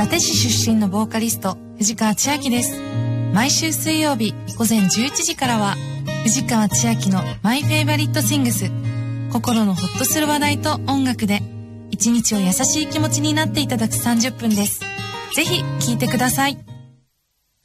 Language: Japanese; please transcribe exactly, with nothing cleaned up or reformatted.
伊達市出身のボーカリスト藤川千秋です。毎週水曜日午前じゅういちじからは藤川千秋のマイフェイバリットシングス、心のホッとする話題と音楽で一日を優しい気持ちになっていただくさんじゅっぷんです。ぜひ聴いてください。